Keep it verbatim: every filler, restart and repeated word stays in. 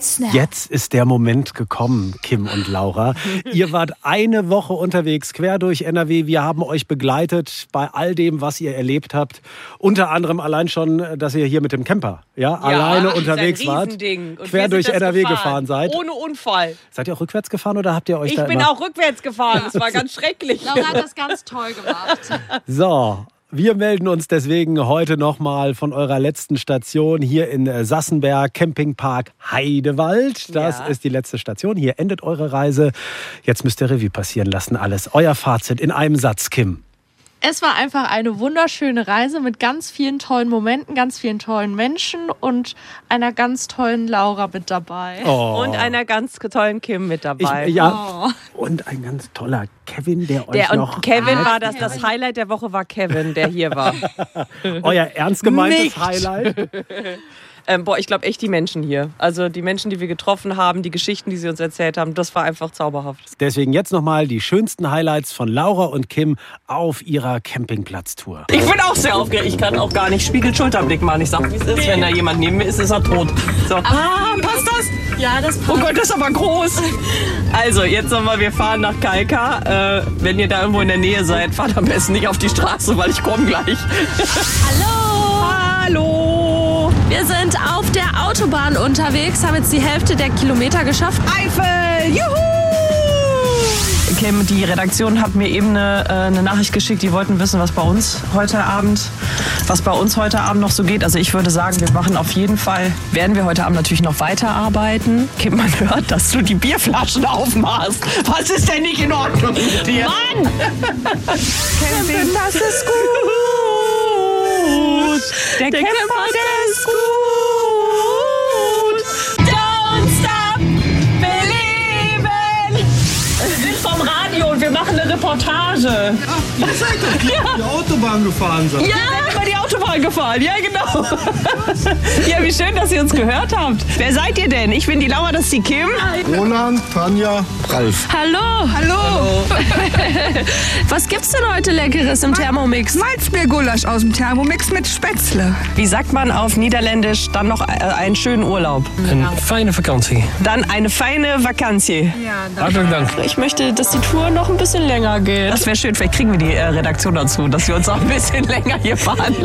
Blitzschnell. Jetzt ist der Moment gekommen, Kim und Laura. Ihr wart eine Woche unterwegs, quer durch N R W. Wir haben euch begleitet bei all dem, was ihr erlebt habt. Unter anderem allein schon, dass ihr hier mit dem Camper ja, ja alleine unterwegs wart. Quer durch N R W gefahren. gefahren seid. Ohne Unfall. Seid ihr auch rückwärts gefahren oder habt ihr euch ich da Ich bin immer... auch rückwärts gefahren. Das war ganz schrecklich. Laura hat das ganz toll gemacht. So. Wir melden uns deswegen heute nochmal von eurer letzten Station hier in Sassenberg, Campingpark Heidewald. Das ja. ist die letzte Station. Hier endet eure Reise. Jetzt müsst ihr Revue passieren lassen alles. Euer Fazit in einem Satz, Kim. Es war einfach eine wunderschöne Reise mit ganz vielen tollen Momenten, ganz vielen tollen Menschen und einer ganz tollen Laura mit dabei. Oh. Und einer ganz tollen Kim mit dabei. Ich, ja. Oh. Und ein ganz toller Kevin, der euch der, noch... Und Kevin ah, war das, das Highlight der Woche war Kevin, der hier war. Euer ernst gemeintes Nicht. Highlight? Ähm, boah, ich glaube echt die Menschen hier. Also die Menschen, die wir getroffen haben, die Geschichten, die sie uns erzählt haben, das war einfach zauberhaft. Deswegen jetzt nochmal die schönsten Highlights von Laura und Kim auf ihrer Campingplatztour. Ich bin auch sehr aufgeregt. Ich kann auch gar nicht Spiegel-Schulterblick machen. Ich sag, wie es ist. Wenn da jemand neben mir ist, ist er tot. So. Ah, passt das? Ja, das passt. Oh Gott, das ist aber groß. Also, jetzt nochmal, wir fahren nach Kalka. Äh, wenn ihr da irgendwo in der Nähe seid, fahrt am besten nicht auf die Straße, weil ich komme gleich. Hallo! Hallo! Wir sind auf der Autobahn unterwegs, haben jetzt die Hälfte der Kilometer geschafft. Eifel! Juhu! Kim, die Redaktion hat mir eben eine, äh, eine Nachricht geschickt, die wollten wissen, was bei uns heute Abend, was bei uns heute Abend noch so geht. Also ich würde sagen, wir machen auf jeden Fall, werden wir heute Abend natürlich noch weiterarbeiten. Kim, man hört, dass du die Bierflaschen aufmachst. Was ist denn nicht in Ordnung mit dir? Mann! Camping, das ist gut. Der, der Camper, der ist gut. Don't stop believing. Wir sind vom Radio und wir machen eine Reportage. Ja, ihr seid doch die, ja. die Autobahn gefahren seid. Ja, wir sind über die Autobahn gefahren. Ja, genau. Ja, wie schön, dass ihr uns gehört habt. Wer seid ihr denn? Ich bin die Laura, das ist die Kim. Roland, Tanja, Ralf. Hallo. Hallo. Hallo. Was gibt's denn heute Leckeres im Thermomix? Malzbiergulasch aus dem Thermomix mit Spätzle. Wie sagt man auf Niederländisch dann noch äh, einen schönen Urlaub? Een fijne vakantie. Dann eine feine Vakantie. Ja, Hartelijk Dank. Ich möchte, dass die Tour noch ein bisschen länger geht. Das wäre schön, vielleicht kriegen wir die äh, Redaktion dazu, dass wir uns auch ein bisschen länger hier fahren